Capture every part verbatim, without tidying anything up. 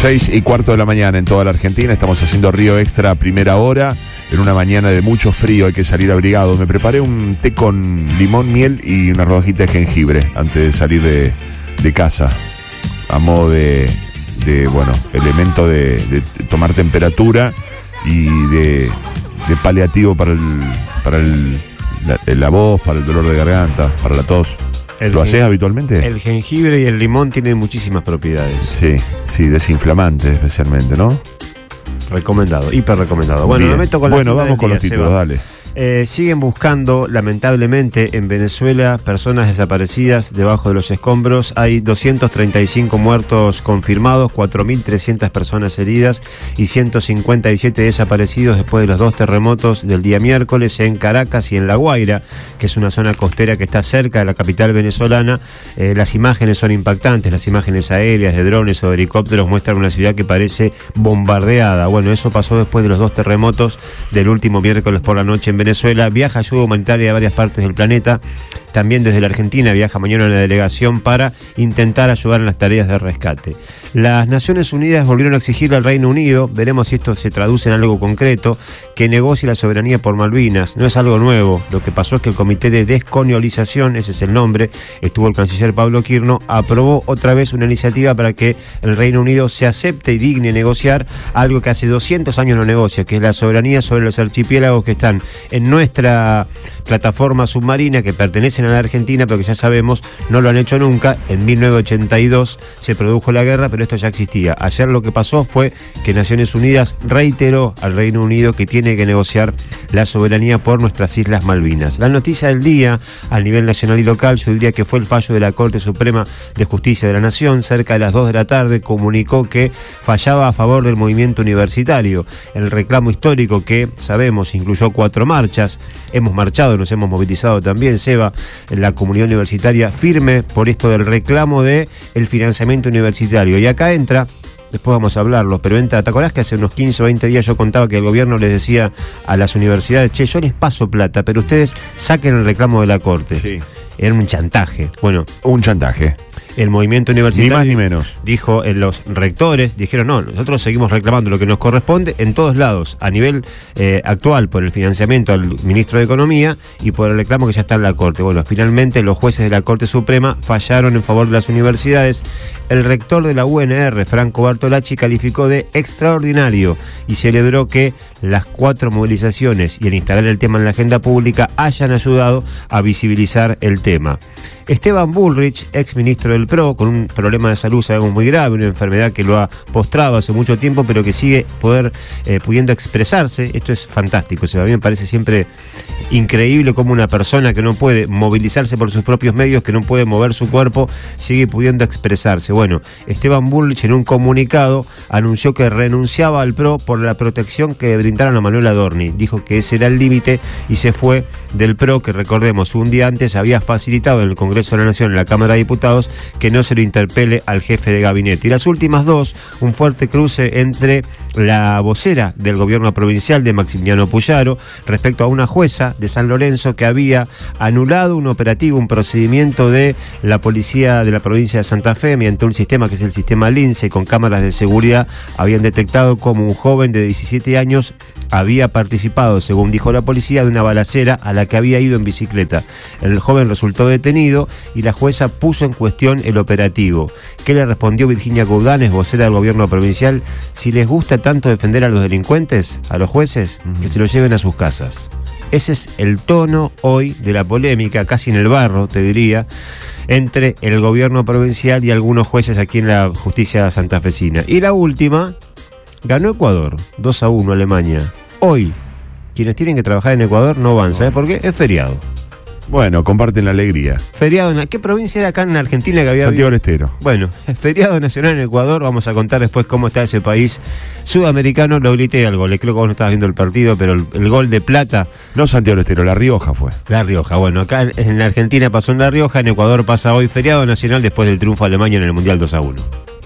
Seis y cuarto de la mañana en toda la Argentina. Estamos haciendo Río Extra a primera hora. En una mañana de mucho frío hay que salir abrigado. Me preparé un té con limón, miel y una rodajita de jengibre antes de salir de, de casa. A modo de, de bueno, elemento de, de tomar temperatura y de, de paliativo para el, para el, la, la voz, para el dolor de garganta, para la tos. El ¿Lo haces habitualmente? El jengibre y el limón tienen muchísimas propiedades. Sí, sí, desinflamante especialmente, ¿no? Recomendado, hiper recomendado. Bueno, me meto con la bueno vamos con día, los títulos, Seba. Dale. Eh, siguen buscando, lamentablemente, en Venezuela, personas desaparecidas debajo de los escombros. Hay doscientos treinta y cinco muertos confirmados, cuatro mil trescientas personas heridas y ciento cincuenta y siete desaparecidos después de los dos terremotos del día miércoles en Caracas y en La Guaira, que es una zona costera que está cerca de la capital venezolana. Eh, las imágenes son impactantes, las imágenes aéreas de drones o de helicópteros muestran una ciudad que parece bombardeada. Bueno, eso pasó después de los dos terremotos del último miércoles por la noche en Venezuela. Viaja ayuda humanitaria a varias partes del planeta. También desde la Argentina viaja mañana una delegación para intentar ayudar en las tareas de rescate. Las Naciones Unidas volvieron a exigirle al Reino Unido, veremos si esto se traduce en algo concreto, que negocie la soberanía por Malvinas. No es algo nuevo. Lo que pasó es que el Comité de Descolonización, ese es el nombre, estuvo el canciller Pablo Quirno, aprobó otra vez una iniciativa para que el Reino Unido se acepte y digne negociar algo que hace doscientos años no negocia, que es la soberanía sobre los archipiélagos que están en nuestra plataforma submarina, que pertenecen a la Argentina, pero que ya sabemos no lo han hecho nunca. En mil novecientos ochenta y dos se produjo la guerra, pero esto ya existía. Ayer lo que pasó fue que Naciones Unidas reiteró al Reino Unido que tiene que negociar la soberanía por nuestras Islas Malvinas. La noticia del día a nivel nacional y local, yo diría que fue el fallo de la Corte Suprema de Justicia de la Nación. Cerca de las dos de la tarde comunicó que fallaba a favor del movimiento universitario. El reclamo histórico, que sabemos incluyó cuatro marchas, hemos marchado, nos hemos movilizado también, Seba, en la comunidad universitaria firme por esto del reclamo de el financiamiento universitario. Y acá entra, después vamos a hablarlo, pero entra, ¿te acordás que hace unos quince o veinte días yo contaba que el gobierno les decía a las universidades, che, yo les paso plata, pero ustedes saquen el reclamo de la Corte? Sí. Era un chantaje. Bueno, un chantaje. El movimiento universitario, ni más ni menos, dijo, en los rectores dijeron, no, nosotros seguimos reclamando lo que nos corresponde en todos lados, a nivel eh, actual, por el financiamiento al ministro de Economía y por el reclamo que ya está en la Corte. Bueno, finalmente los jueces de la Corte Suprema fallaron en favor de las universidades. El rector de la U N R, Franco Bartolacci, calificó de extraordinario y celebró que las cuatro movilizaciones y el instalar el tema en la agenda pública hayan ayudado a visibilizar el tema. Esteban Bullrich, ex ministro del P R O, con un problema de salud, sabemos, muy grave, una enfermedad que lo ha postrado hace mucho tiempo, pero que sigue poder, eh, pudiendo expresarse. Esto es fantástico. O sea, a mí me parece siempre increíble cómo una persona que no puede movilizarse por sus propios medios, que no puede mover su cuerpo, sigue pudiendo expresarse. Bueno, Esteban Bullrich en un comunicado anunció que renunciaba al P R O por la protección que brindaron a Manuel Adorni. Dijo que ese era el límite y se fue del P R O, que recordemos, un día antes había facilitado en el Congreso de la Nación, en la Cámara de Diputados, que no se lo interpele al jefe de gabinete. Y las últimas dos, un fuerte cruce entre la vocera del gobierno provincial de Maximiliano Puyaro respecto a una jueza de San Lorenzo que había anulado un operativo, un procedimiento de la policía de la provincia de Santa Fe mediante un sistema que es el sistema Lince, con cámaras de seguridad. Habían detectado como un joven de diecisiete años había participado, según dijo la policía, de una balacera a la que había ido en bicicleta. El joven resultó detenido y la jueza puso en cuestión el operativo. ¿Qué le respondió Virginia Coudanes, vocera del gobierno provincial? Si les gusta tanto defender a los delincuentes, a los jueces, uh-huh, que se los lleven a sus casas. Ese es el tono hoy de la polémica, casi en el barro, te diría, entre el gobierno provincial y algunos jueces aquí en la justicia santafesina. Y la última, ganó Ecuador, dos a uno Alemania. Hoy, quienes tienen que trabajar en Ecuador no van, ¿sabes por qué? Es feriado. Bueno, comparten la alegría. Feriado en... ¿Qué provincia era acá en Argentina que había? Santiago del Estero. Bueno, feriado nacional en Ecuador. Vamos a contar después cómo está ese país sudamericano. Lo grité al gol. Creo que vos no estabas viendo el partido, pero el, el gol de plata... No Santiago del Estero, La Rioja fue. La Rioja. Bueno, acá en la Argentina pasó en La Rioja. En Ecuador pasa hoy feriado nacional después del triunfo alemán en el Mundial dos a uno.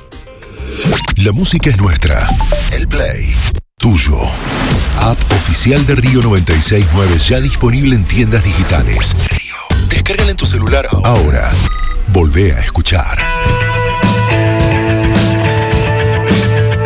La música es nuestra. El play, tuyo. App oficial de Río noventa y seis punto nueve ya disponible en tiendas digitales. Descárgala en tu celular ahora. Volvé a escuchar.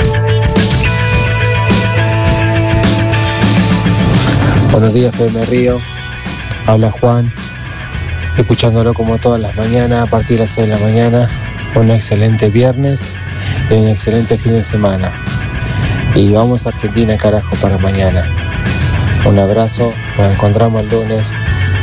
Buenos días, F M Río. Habla Juan. Escuchándolo como todas las mañanas a partir de las seis de la mañana. Un excelente viernes y un excelente fin de semana. Y vamos a Argentina, carajo, para mañana. Un abrazo. Nos encontramos el lunes.